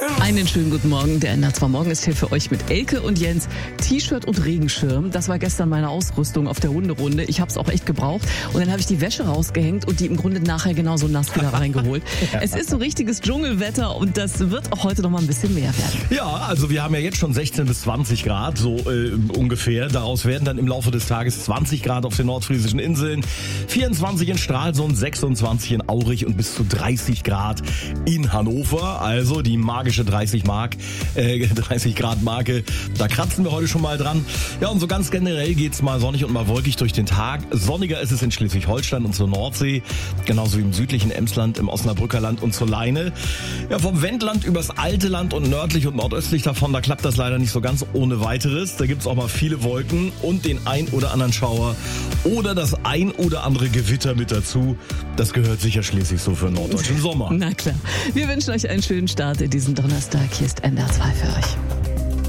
Einen schönen gguten Morgen. Der NDR2 Morgen ist hier für euch mit Elke und Jens. T-Shirt und Regenschirm. Das war gestern meine Ausrüstung auf der Hunderunde. Ich habe es auch echt gebraucht. Und dann habe ich die Wäsche rausgehängt und die im Grunde nachher genauso nass wieder reingeholt. Es ist so richtiges Dschungelwetter und das wird auch heute noch mal ein bisschen mehr werden. Ja, also wir haben ja jetzt schon 16 bis 20 Grad, so ungefähr. Daraus werden dann im Laufe des Tages 20 Grad auf den nordfriesischen Inseln, 24 in Stralsund, 26 in Aurich und bis zu 30 Grad in Hannover. Also die magische 30 Grad Marke, da kratzen wir heute schon mal dran. Ja, und so ganz generell geht's mal sonnig und mal wolkig durch den Tag. Sonniger ist es in Schleswig-Holstein und zur Nordsee, genauso wie im südlichen Emsland, im Osnabrücker Land und zur Leine. Ja, vom Wendland übers alte Land und nördlich und nordöstlich davon, da klappt das leider nicht so ganz ohne weiteres. Da gibt's auch mal viele Wolken und den ein oder anderen Schauer oder das ein oder andere Gewitter mit dazu. Das gehört sicher schließlich so für den norddeutschen Sommer. Na klar. Wir wünschen euch einen schönen Start in diesem Donnerstag. Hier ist NDR2 für euch.